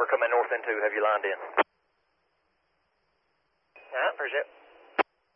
We're coming north into, have you lined in? Appreciate it.